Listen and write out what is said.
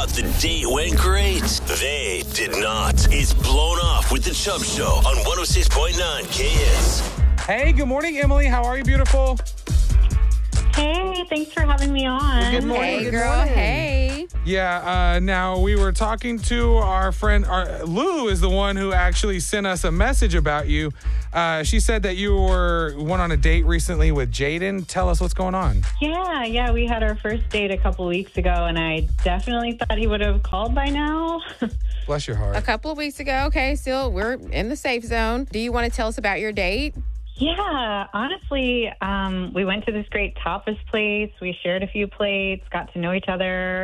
thought the date went great? They did not. It's Blown Off with the Chubb Show on 106.9 KS. Hey, good morning, Emily. How are you, beautiful? Hey, thanks for having me on. Good morning. Hey, good girl. morning. Hey. Yeah, now we were talking to our friend, Lou is the one who actually sent us a message about you. She said that you went on a date recently with Jaden. Tell us what's going on. Yeah, we had our first date a couple weeks ago, and I definitely thought he would have called by now. Bless your heart. A couple of weeks ago. Okay, still, we're in the safe zone. Do you want to tell us about your date? Yeah, honestly, we went to this great tapas place. We shared a few plates, got to know each other.